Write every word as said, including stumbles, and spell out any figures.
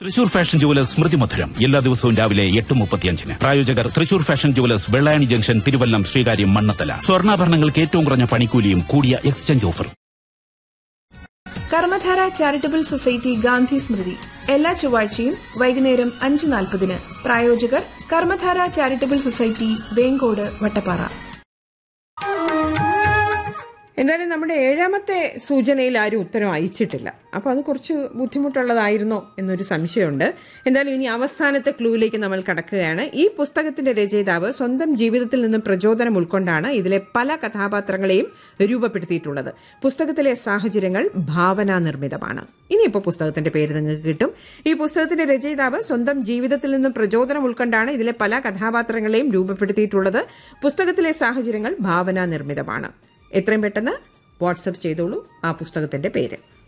Thrissur fashion jewellers സ്മൃതി മധുരം എല്ലാ ദിവസവും രാവിലെ എട്ട് മുപ്പത്തിയഞ്ചിന്. പ്രായോജകർ Thrissur fashion jewellers, Vellayani junction, Thiruvallam, Sreekaryam, Mannathala. സ്വർണ്ണാഭരണങ്ങൾക്ക് ഏറ്റവും കുറഞ്ഞ പണിക്കൂലിയും കൂടിയ exchange offer. Karmadhara charitable society Gandhi സ്മൃതി എല്ലാ ചൊവ്വാഴ്ചയും വൈകുന്നേരം അഞ്ച് നാൽപ്പതിന്. പ്രായോജകർ കർമ്മധാര ചാരിറ്റബിൾ സൊസൈറ്റി, വേങ്കോട്, വട്ടപ്പാറ. എന്തായാലും നമ്മുടെ ഏഴാമത്തെ സൂചനയിൽ ആരും ഉത്തരം അയച്ചിട്ടില്ല. അപ്പോൾ അത് കുറച്ച് ബുദ്ധിമുട്ടുള്ളതായിരുന്നോ എന്നൊരു സംശയമുണ്ട്. എന്തായാലും ഇനി അവസാനത്തെ ക്ലൂവിലേക്ക് നമ്മൾ കടക്കുകയാണ്. ഈ പുസ്തകത്തിന്റെ രചയിതാവ് സ്വന്തം ജീവിതത്തിൽ നിന്നും പ്രചോദനം ഉൾക്കൊണ്ടാണ് ഇതിലെ പല കഥാപാത്രങ്ങളെയും രൂപപ്പെടുത്തിയിട്ടുള്ളത്. പുസ്തകത്തിലെ സാഹചര്യങ്ങൾ ഭാവനാ നിർമ്മിതമാണ്. ഇനിയിപ്പോൾ പുസ്തകത്തിന്റെ പേര് നിങ്ങൾക്ക് കിട്ടും. ഈ പുസ്തകത്തിന്റെ രചയിതാവ് സ്വന്തം ജീവിതത്തിൽ നിന്നും പ്രചോദനം ഉൾക്കൊണ്ടാണ് ഇതിലെ പല കഥാപാത്രങ്ങളെയും രൂപപ്പെടുത്തിയിട്ടുള്ളത്. പുസ്തകത്തിലെ സാഹചര്യങ്ങൾ ഭാവനാ നിർമ്മിതമാണ്. എത്രയും പെട്ടെന്ന് വാട്സപ്പ് ചെയ്തോളൂ ആ പുസ്തകത്തിന്റെ പേര്.